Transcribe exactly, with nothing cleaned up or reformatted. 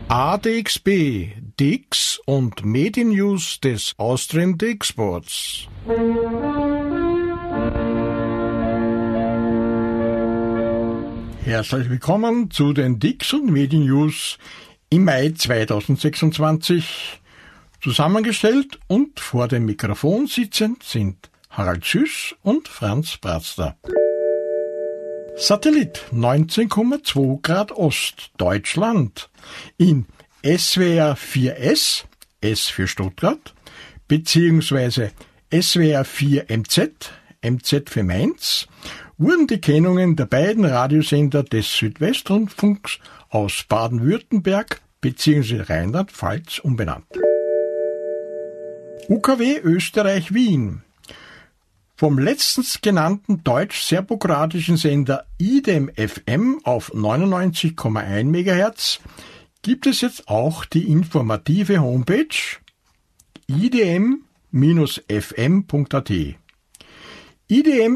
A D X B, D I X und Mediennews des Austrian D I X Boards. Herzlich willkommen zu den D I X und Mediennews im Mai zweitausendsechsundzwanzig. Zusammengestellt und vor dem Mikrofon sitzend sind Harald Süß und Franz Bratzter. Satellit neunzehn Komma zwei Grad Ost, Deutschland, in S W R vier S, S für Stuttgart, beziehungsweise S W R vier M Z, M Z für Mainz, wurden die Kennungen der beiden Radiosender des Südwestrundfunks aus Baden-Württemberg bzw. Rheinland-Pfalz umbenannt. U K W Österreich Wien. Vom letztens genannten deutsch-serbokroatischen Sender I D E M F M auf neunundneunzig Komma eins Megahertz gibt es jetzt auch die informative Homepage i d m Bindestrich f m Punkt a t. I D E M